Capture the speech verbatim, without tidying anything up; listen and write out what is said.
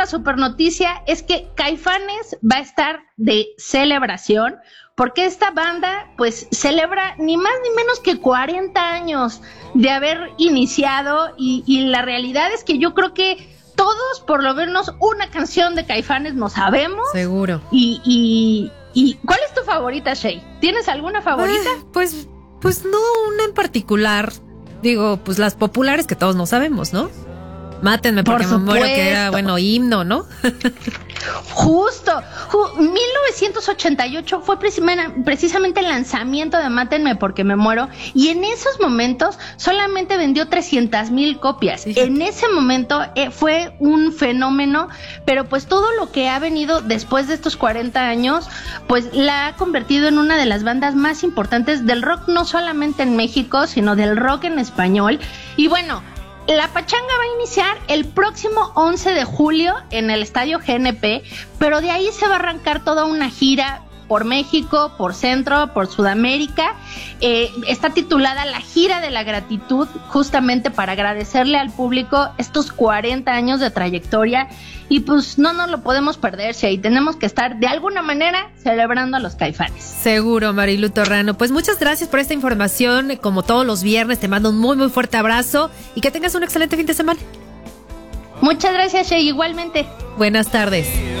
otra super noticia es que Caifanes va a estar de celebración, porque esta banda pues celebra ni más ni menos que cuarenta años de haber iniciado, y, y la realidad es que yo creo que todos por lo menos una canción de Caifanes nos sabemos. Seguro. Y, y, y ¿cuál es tu favorita, Shay? ¿Tienes alguna favorita? Ah, pues, pues no una en particular. Digo, pues las populares que todos no sabemos, ¿no? Mátenme porque Por me muero, que era, bueno, himno, ¿no? Justo, ju- mil novecientos ochenta y ocho fue precisamente, precisamente el lanzamiento de Mátenme porque me muero, y en esos momentos solamente vendió trescientas mil copias. Sí. En ese momento eh, fue un fenómeno, pero pues todo lo que ha venido después de estos cuarenta años, pues la ha convertido en una de las bandas más importantes del rock, no solamente en México, sino del rock en español. Y bueno, la pachanga va a iniciar el próximo once de julio en el Estadio G N P, pero de ahí se va a arrancar toda una gira por México, por Centro, por Sudamérica. Eh, está titulada La Gira de la Gratitud, justamente para agradecerle al público estos cuarenta años de trayectoria, y pues no nos lo podemos perder, y tenemos que estar de alguna manera celebrando a los Caifanes. Seguro, Marilu Torrano. Pues muchas gracias por esta información. Como todos los viernes, te mando un muy, muy fuerte abrazo y que tengas un excelente fin de semana. Muchas gracias, Shay, igualmente. Buenas tardes.